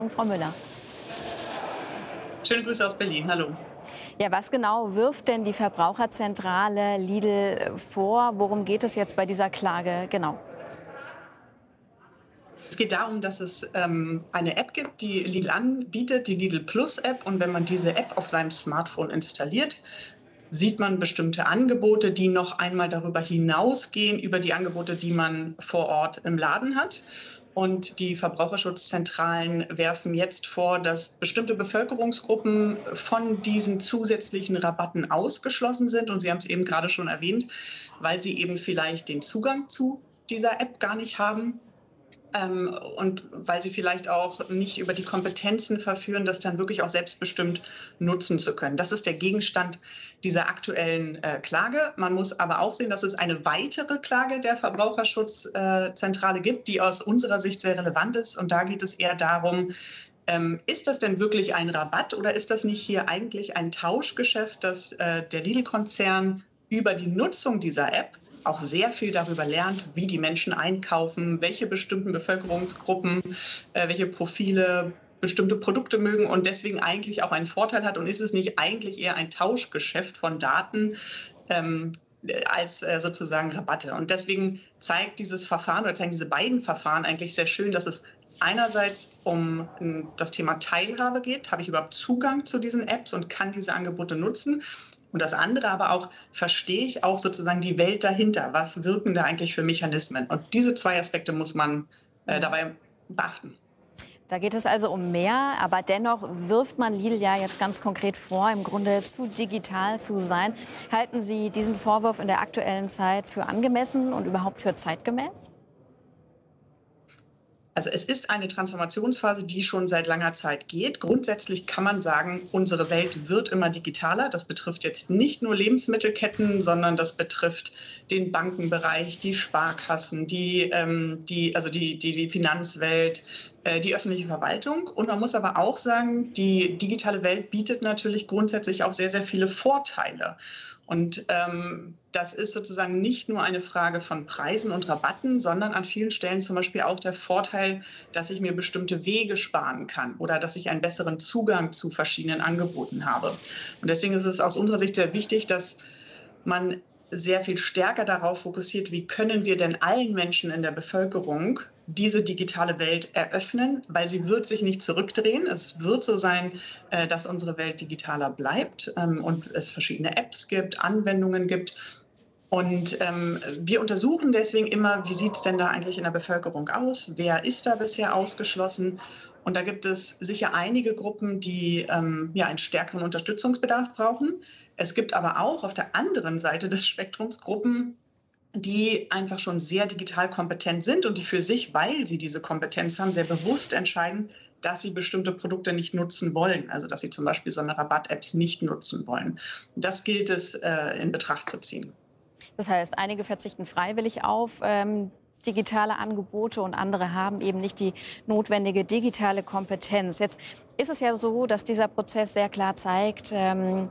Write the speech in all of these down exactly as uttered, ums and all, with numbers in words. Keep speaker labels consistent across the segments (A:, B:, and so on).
A: Frau Müller.
B: Schöne Grüße aus Berlin. Hallo.
A: Ja, was genau wirft denn die Verbraucherzentrale Lidl vor? Worum geht es jetzt bei dieser Klage genau?
B: Es geht darum, dass es ähm, eine App gibt, die Lidl anbietet, die Lidl Plus App. Und wenn man diese App auf seinem Smartphone installiert, sieht man bestimmte Angebote, die noch einmal darüber hinausgehen, über die Angebote, die man vor Ort im Laden hat. Und die Verbraucherschutzzentralen werfen jetzt vor, dass bestimmte Bevölkerungsgruppen von diesen zusätzlichen Rabatten ausgeschlossen sind. Und Sie haben es eben gerade schon erwähnt, weil sie eben vielleicht den Zugang zu dieser App gar nicht haben. Ähm, und weil sie vielleicht auch nicht über die Kompetenzen verführen, das dann wirklich auch selbstbestimmt nutzen zu können. Das ist der Gegenstand dieser aktuellen äh, Klage. Man muss aber auch sehen, dass es eine weitere Klage der Verbraucherschutzzentrale äh, gibt, die aus unserer Sicht sehr relevant ist. Und da geht es eher darum, ähm, ist das denn wirklich ein Rabatt oder ist das nicht hier eigentlich ein Tauschgeschäft, dass äh, der Lidl-Konzern über die Nutzung dieser App auch sehr viel darüber lernt, wie die Menschen einkaufen, welche bestimmten Bevölkerungsgruppen, äh, welche Profile bestimmte Produkte mögen und deswegen eigentlich auch einen Vorteil hat. Und ist es nicht eigentlich eher ein Tauschgeschäft von Daten ähm, als äh, sozusagen Rabatte? Und deswegen zeigt dieses Verfahren oder zeigen diese beiden Verfahren eigentlich sehr schön, dass es einerseits um das Thema Teilhabe geht. Habe ich überhaupt Zugang zu diesen Apps und kann diese Angebote nutzen? Und das andere aber auch, verstehe ich auch sozusagen die Welt dahinter? Was wirken da eigentlich für Mechanismen? Und diese zwei Aspekte muss man äh, dabei beachten.
A: Da geht es also um mehr, aber dennoch wirft man Lidl ja jetzt ganz konkret vor, im Grunde zu digital zu sein. Halten Sie diesen Vorwurf in der aktuellen Zeit für angemessen und überhaupt für zeitgemäß?
B: Also es ist eine Transformationsphase, die schon seit langer Zeit geht. Grundsätzlich kann man sagen, unsere Welt wird immer digitaler. Das betrifft jetzt nicht nur Lebensmittelketten, sondern das betrifft den Bankenbereich, die Sparkassen, die, ähm, die, also die, die, die Finanzwelt, äh, die öffentliche Verwaltung. Und man muss aber auch sagen, die digitale Welt bietet natürlich grundsätzlich auch sehr, sehr viele Vorteile. Und ähm, das ist sozusagen nicht nur eine Frage von Preisen und Rabatten, sondern an vielen Stellen zum Beispiel auch der Vorteil, dass ich mir bestimmte Wege sparen kann oder dass ich einen besseren Zugang zu verschiedenen Angeboten habe. Und deswegen ist es aus unserer Sicht sehr wichtig, dass man sehr viel stärker darauf fokussiert, wie können wir denn allen Menschen in der Bevölkerung diese digitale Welt eröffnen, weil sie wird sich nicht zurückdrehen. Es wird so sein, dass unsere Welt digitaler bleibt und es verschiedene Apps gibt, Anwendungen gibt. Und ähm, wir untersuchen deswegen immer, wie sieht es denn da eigentlich in der Bevölkerung aus? Wer ist da bisher ausgeschlossen? Und da gibt es sicher einige Gruppen, die ähm, ja, einen stärkeren Unterstützungsbedarf brauchen. Es gibt aber auch auf der anderen Seite des Spektrums Gruppen, die einfach schon sehr digital kompetent sind und die für sich, weil sie diese Kompetenz haben, sehr bewusst entscheiden, dass sie bestimmte Produkte nicht nutzen wollen. Also dass sie zum Beispiel so eine Rabatt-Apps nicht nutzen wollen. Das gilt es äh, in Betracht zu ziehen.
A: Das heißt, einige verzichten freiwillig auf ähm, digitale Angebote und andere haben eben nicht die notwendige digitale Kompetenz. Jetzt ist es ja so, dass dieser Prozess sehr klar zeigt, ähm,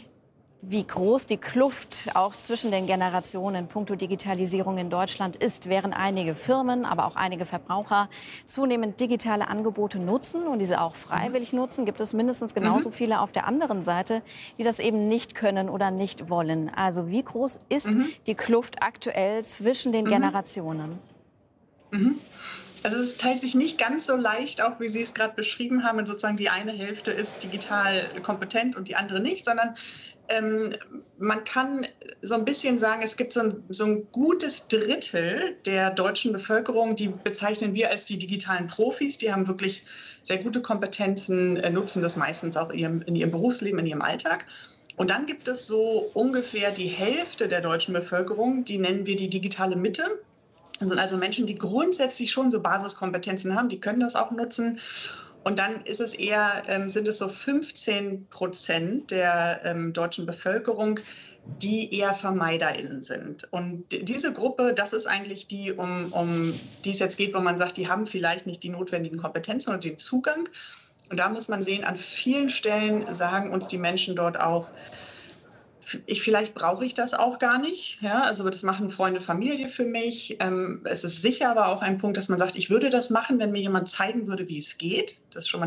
A: wie groß die Kluft auch zwischen den Generationen puncto Digitalisierung in Deutschland ist, während einige Firmen, aber auch einige Verbraucher zunehmend digitale Angebote nutzen und diese auch freiwillig nutzen, gibt es mindestens genauso viele auf der anderen Seite, die das eben nicht können oder nicht wollen. Also wie groß ist
B: Mhm.
A: die Kluft aktuell zwischen den
B: Mhm.
A: Generationen?
B: Mhm. Also es teilt sich nicht ganz so leicht, auch wie Sie es gerade beschrieben haben, sozusagen die eine Hälfte ist digital kompetent und die andere nicht, sondern ähm, man kann so ein bisschen sagen, es gibt so ein, so ein gutes Drittel der deutschen Bevölkerung, die bezeichnen wir als die digitalen Profis, die haben wirklich sehr gute Kompetenzen, äh, nutzen das meistens auch in ihrem, in ihrem Berufsleben, in ihrem Alltag. Und dann gibt es so ungefähr die Hälfte der deutschen Bevölkerung, die nennen wir die digitale Mitte. Das sind also Menschen, die grundsätzlich schon so Basiskompetenzen haben, die können das auch nutzen. Und dann ist es eher, ähm, sind es so fünfzehn Prozent der ähm, deutschen Bevölkerung, die eher VermeiderInnen sind. Und diese Gruppe, das ist eigentlich die, um, um die es jetzt geht, wo man sagt, die haben vielleicht nicht die notwendigen Kompetenzen und den Zugang. Und da muss man sehen, an vielen Stellen sagen uns die Menschen dort auch, Ich, vielleicht brauche ich das auch gar nicht. Ja? Also das machen Freunde, Familie für mich. Ähm, es ist sicher aber auch ein Punkt, dass man sagt, ich würde das machen, wenn mir jemand zeigen würde, wie es geht. Das ist schon mal